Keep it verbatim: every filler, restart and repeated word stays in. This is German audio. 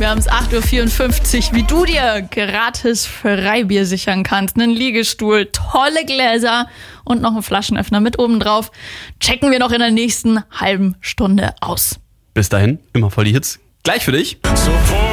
Williams, acht Uhr vierundfünfzig, wie du dir gratis Freibier sichern kannst. Einen Liegestuhl, tolle Gläser und noch einen Flaschenöffner mit oben drauf. Checken wir noch in der nächsten halben Stunde aus. Bis dahin, immer voll die Hits. Gleich für dich. Sofort